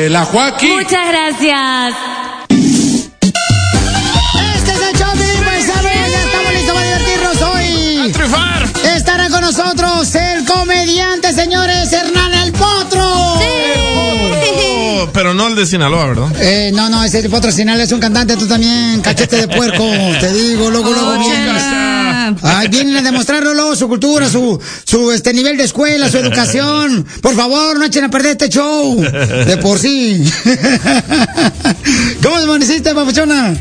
la Joaquín. Muchas gracias. Este es el show, paisanos. Ya estamos listos para divertirnos hoy. ¡A triunfar! Estará con nosotros el comediante, señores, Hernán el Potro. Sí. Pero no el de Sinaloa, ¿verdad? No, ese Potro Sinaloa es un cantante, tú también, cachete de puerco. Te digo, luego vienes. Ay, vienen a demostrarlo luego su cultura, su nivel de escuela, su educación. Por favor, no echen a perder este show. De por sí. ¿Cómo amaneciste, papuchona?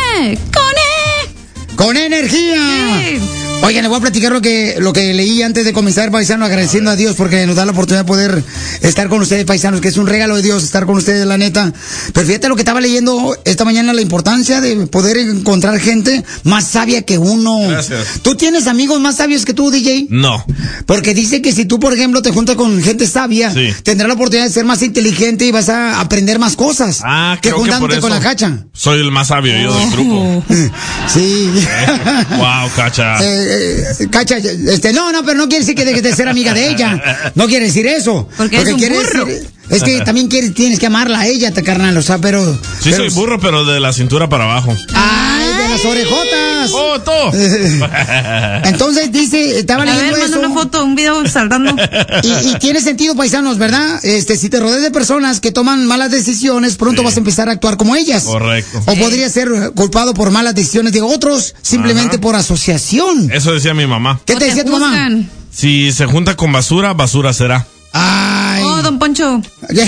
Con energía. Sí. Oigan, les voy a platicar lo que leí antes de comenzar, paisano, agradeciendo a Dios porque nos da la oportunidad de poder estar con ustedes, paisanos, que es un regalo de Dios estar con ustedes, la neta. Pero fíjate lo que estaba leyendo esta mañana, la importancia de poder encontrar gente más sabia que uno. Gracias. ¿Tú tienes amigos más sabios que tú, DJ? No. Porque dice que si tú, por ejemplo, te juntas con gente sabia, sí, tendrás la oportunidad de ser más inteligente y vas a aprender más cosas. Que juntándote con la Cacha. Soy el más sabio yo del grupo. Sí. Wow, Cacha. Cacha, no, pero no quiere decir que dejes de ser amiga de ella. No quiere decir eso. Porque es un burro. Es que también tienes que amarla a ella, carnal, o sea, pero... Sí, soy burro, pero de la cintura para abajo. ¡Ay, de las orejotas! ¡Foto! Entonces dice, estaba leyendo eso. Manda una foto, un video saltando. Y tiene sentido, paisanos, ¿verdad? Si te rodeas de personas que toman malas decisiones, pronto vas a empezar a actuar como ellas. Correcto. O podría ser culpado por malas decisiones de otros, simplemente por asociación. Eso decía mi mamá. ¿Qué te decía tu mamá? Si se junta con basura, basura será. ¡Ay! Oh, don Poncho.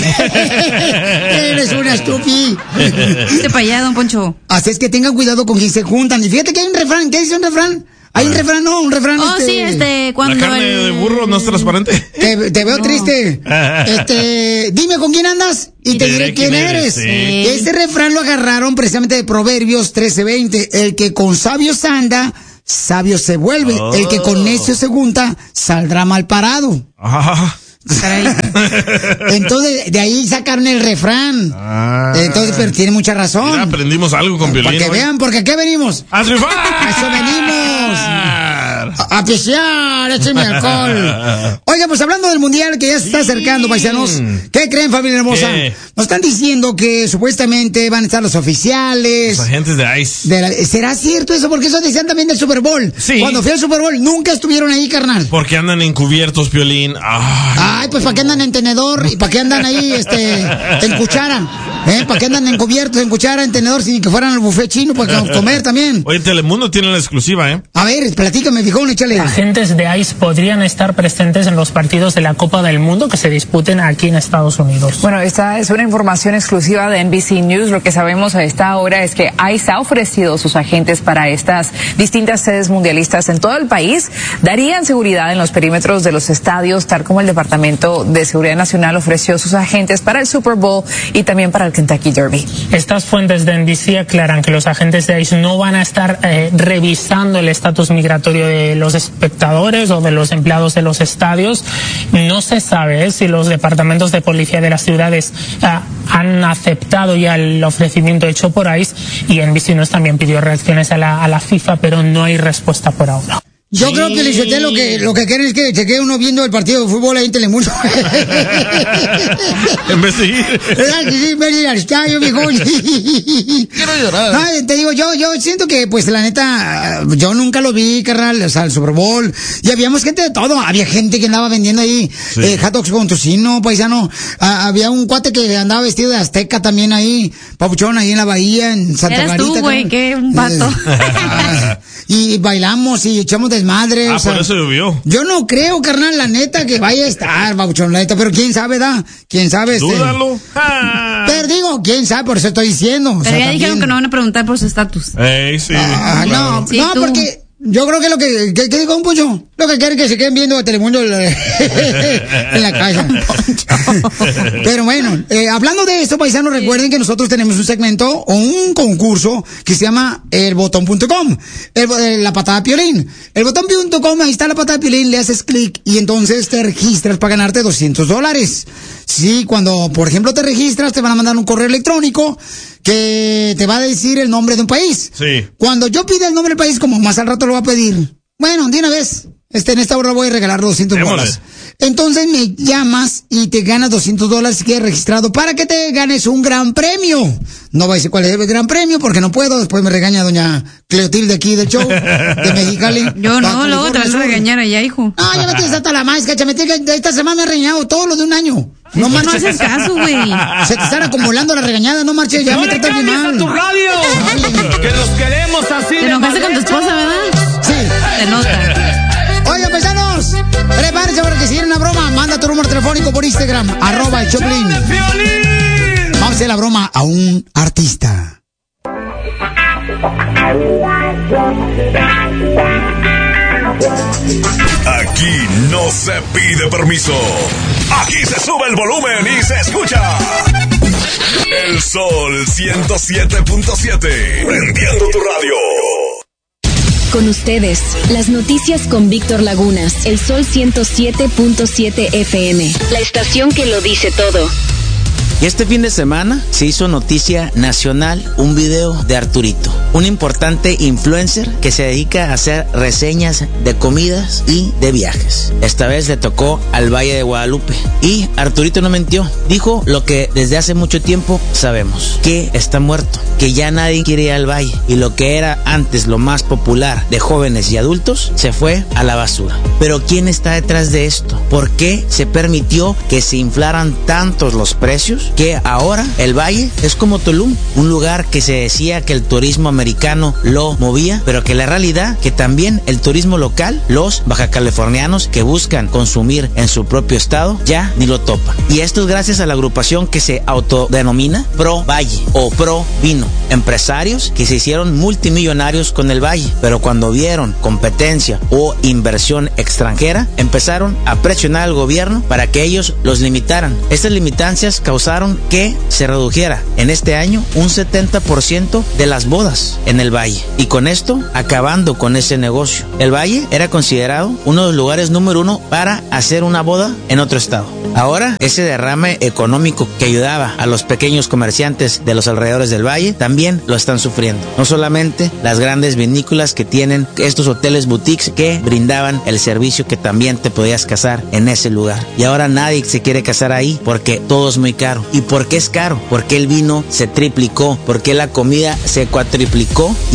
Eres una estúpida. Vete para allá, don Poncho. Así es que tengan cuidado con quien se juntan. Y fíjate que hay un refrán. ¿Qué dice un refrán? Hay un refrán, Oh, sí, cuando ¿La carne de burro no es transparente? Te veo triste. Dime con quién andas y te diré quién eres. Sí. Ese refrán lo agarraron precisamente de Proverbios 13:20. El que con sabios anda, sabio se vuelve. El que con necio se junta, saldrá mal parado. Entonces, de ahí sacaron el refrán. Entonces, pero tiene mucha razón. Mira, aprendimos algo con Piolín. Para que vean, porque ¿qué venimos? ¡A triunfar! ¡A eso venimos! ¡A pistear! ¡Écheme alcohol! Oiga, pues hablando del mundial que ya se está acercando, paisanos. ¿Qué creen, familia hermosa? ¿Qué? Nos están diciendo que supuestamente van a estar los oficiales. Los agentes de ICE. ¿Será cierto eso? Porque eso decían también del Super Bowl. Sí. Cuando fui al Super Bowl, nunca estuvieron ahí, carnal. Porque andan encubiertos, Piolín. Ay, pues ¿para qué andan en tenedor? ¿Y para qué andan ahí, en cuchara? ¿Para qué andan encubiertos, en cuchara, en tenedor, sin que fueran al buffet chino para comer también? Oye, Telemundo tiene la exclusiva, ¿eh? A ver, platícame, viejón, échale. Agentes de ICE podrían estar presentes en los partidos de la Copa del Mundo que se disputen aquí en Estados Unidos. Bueno, esta es una información exclusiva de NBC News. Lo que sabemos a esta hora es que ICE ha ofrecido sus agentes para estas distintas sedes mundialistas en todo el país. Darían seguridad en los perímetros de los estadios, tal como el Departamento de Seguridad Nacional ofreció sus agentes para el Super Bowl y también para el Kentucky Derby. Estas fuentes de NBC aclaran que los agentes de ICE no van a estar revisando el estatus migratorio de los espectadores o de los empleados de los estadios. No se sabe si los departamentos de policía de las ciudades han aceptado ya el ofrecimiento hecho por ICE, y NBC News también pidió reacciones a la FIFA, pero no hay respuesta por ahora. Yo creo que lo que quieren es que chequee uno viendo el partido de fútbol ahí en Telemundo. En vez de ir. En vez de ir al estadio, viejón. Quiero llorar. No, te digo, yo siento que, pues, la neta, yo nunca lo vi, carnal, o sea, el Super Bowl. Y habíamos gente de todo. Había gente que andaba vendiendo ahí hot dogs con tocino, paisano. Había un cuate que andaba vestido de azteca también ahí, papuchón, ahí en la bahía, en Santa Clarita. Eres tú, güey, qué un vato. Y bailamos y echamos desmadre. O sea, por eso llovió. Yo no creo, carnal, la neta, que vaya a estar, papuchón, la neta, pero quién sabe, quién sabe. Dúdalo. Pero digo, quién sabe, por eso estoy diciendo. Pero ya dijeron que no van a preguntar por su estatus. Sí. No, Sí, no, tú. porque yo creo que lo que digo un Poncho, lo que quieren que se queden viendo a Telemundo en la casa. Pero bueno, hablando de esto, paisanos, recuerden que nosotros tenemos un segmento o un concurso que se llama elbotón.com, la patada de Piolín. Elbotón.com, ahí está la patada de Piolín, le haces clic y entonces te registras para ganarte $200. Sí, cuando, por ejemplo, te registras, te van a mandar un correo electrónico que te va a decir el nombre de un país. Sí. Cuando yo pida el nombre del país, como más al rato lo va a pedir, bueno, de una vez, en esta hora voy a regalar 200 Démosle. bolas. Entonces me llamas y te ganas $200 si quedas registrado para que te ganes un gran premio. No voy a decir cuál es el gran premio porque no puedo. Después me regaña doña Cleotilde aquí del show de Mexicali. Yo no, Baja luego te vas a California Sur. regañar allá, hijo. No, ya me tienes hasta la más, cacha. Esta semana me ha regañado todo lo de un año. No No marches. haces caso, güey. Se te están acumulando la regañada, no marches. Ya me tratas bien mal. radio! ¡Que los queremos así! Te enojaste con tu esposa, ¿verdad? Sí. Se nota. Oigan, paisanos, prepárense para que si quieren una broma, manda tu número telefónico por Instagram, @el-Choplin. Vamos a hacer la broma a un artista. Aquí no se pide permiso. Aquí se sube el volumen y se escucha. El Sol 107.7. Prendiendo tu radio. Con ustedes, las noticias con Víctor Lagunas, El Sol 107.7 FM, la estación que lo dice todo. Y este fin de semana se hizo noticia nacional un video de Arturito, un importante influencer que se dedica a hacer reseñas de comidas y de viajes. Esta vez le tocó al Valle de Guadalupe y Arturito no mintió, dijo lo que desde hace mucho tiempo sabemos, que está muerto, que ya nadie quiere ir al Valle y lo que era antes lo más popular de jóvenes y adultos se fue a la basura. Pero ¿quién está detrás de esto? ¿Por qué se permitió que se inflaran tantos los precios? Que ahora el Valle es como Tulum, un lugar que se decía que el turismo americano lo movía, pero que la realidad que también el turismo local, los bajacalifornianos que buscan consumir en su propio estado, ya ni lo topan. Y esto es gracias a la agrupación que se autodenomina Pro Valle o Pro Vino, empresarios que se hicieron multimillonarios con el Valle, pero cuando vieron competencia o inversión extranjera, empezaron a presionar al gobierno para que ellos los limitaran. Estas limitancias causaron que se redujera en este año un 70% de las bodas en el Valle, y con esto acabando con ese negocio. El Valle era considerado uno de los lugares número 1 para hacer una boda en otro estado. Ahora ese derrame económico que ayudaba a los pequeños comerciantes de los alrededores del Valle también lo están sufriendo. No solamente las grandes vinícolas que tienen estos hoteles boutiques que brindaban el servicio que también te podías casar en ese lugar, y ahora nadie se quiere casar ahí porque todo es muy caro. ¿Y por qué es caro? Porque el vino se triplicó, porque la comida se cuatriplicó.